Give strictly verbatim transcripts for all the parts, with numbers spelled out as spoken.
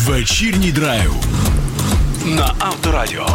Вечірній драйв на Авторадіо.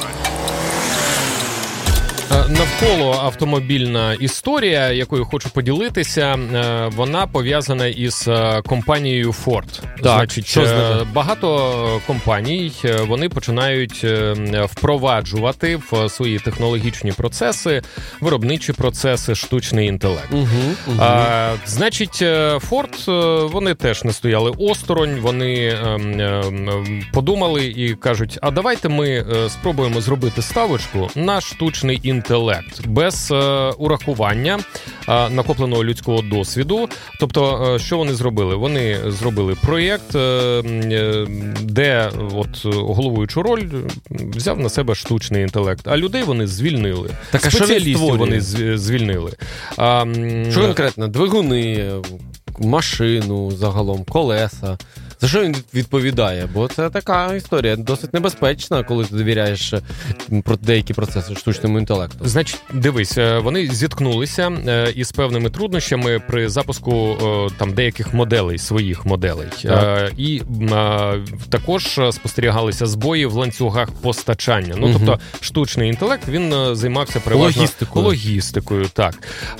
Навколо автомобільна історія, якою хочу поділитися, вона пов'язана із компанією Ford. Так, Значить, що багато компаній, вони починають впроваджувати в свої технологічні процеси, виробничі процеси, штучний інтелект. Угу, угу. А, значить, Ford, вони теж не стояли осторонь, вони подумали і кажуть, а давайте ми спробуємо зробити ставочку на штучний інтелект. Інтелект без е, урахування е, накопленого людського досвіду. Тобто, е, що вони зробили? Вони зробили проєкт, е, де от головуючу роль взяв на себе штучний інтелект, а людей вони звільнили. Так, а спеціалістів вони звільнили. А, що конкретно? Двигуни, машину загалом, колеса. За що він відповідає? Бо це така історія досить небезпечна, коли ти довіряєш деякі процеси штучному інтелекту. Значить, дивись, вони зіткнулися із певними труднощами при запуску там деяких моделей, своїх моделей. Так. І також спостерігалися збої в ланцюгах постачання. Ну, угу. Тобто, штучний інтелект, він займався переважно логістикою. Логістикою, так.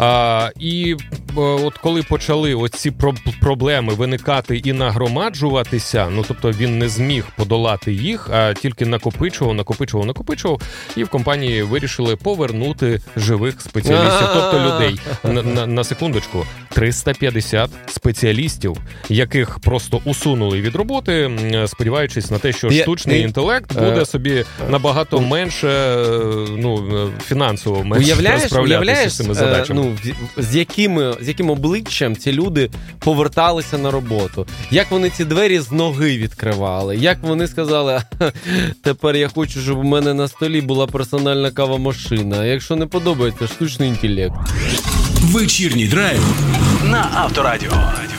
І от коли почали оці проблеми виникати і нагромаджувати, ну, тобто він не зміг подолати їх, а тільки накопичував, накопичував, накопичував, і в компанії вирішили повернути живих спеціалістів, тобто людей. На, на, на секундочку, триста п'ятдесят спеціалістів, яких просто усунули від роботи, сподіваючись на те, що штучний інтелект буде собі набагато менше, ну, фінансово менше розправлятися з цими задачами. Ну, з якими, з яким обличчям ці люди поверталися на роботу? Як вони ці двері з ноги відкривали? Як вони сказали, тепер я хочу, щоб у мене на столі була персональна кавомашина, а якщо не подобається, штучний інтелект. Вечірній драйв на Авторадіо.